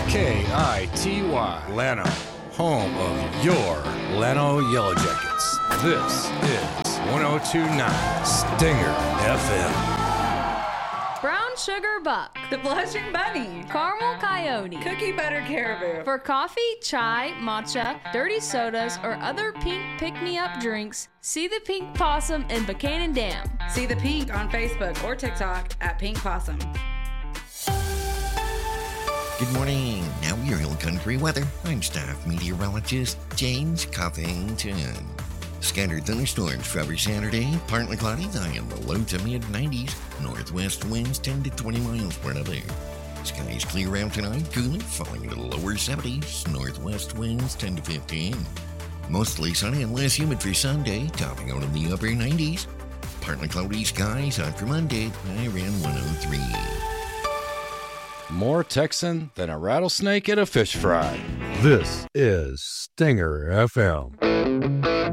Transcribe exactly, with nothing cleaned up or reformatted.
K I T Y, Llano, home of your Llano Yellow Jackets. This is one oh two point nine Stinger F M. Brown Sugar Buck, The Blushing Bunny, Caramel Coyote, Cookie Butter Caribou. For coffee, chai, matcha, dirty sodas, or other pink pick-me-up drinks, see the Pink Possum in Buchanan Dam. See the Pink on Facebook or TikTok at Pink Possum. Good morning. Now your Hill Country weather. I'm staff meteorologist James Covington. Scattered thunderstorms for every Saturday. Partly cloudy, high in the low to mid nineties. Northwest winds ten to twenty miles per hour. Skies clear out tonight, cooler, falling into the lower seventies. Northwest winds ten to fifteen. Mostly sunny and less humid for Sunday, topping out in the upper nineties. Partly cloudy skies out for Monday. I ran one oh three. More Texan than a rattlesnake at a fish fry. This is Stinger F M.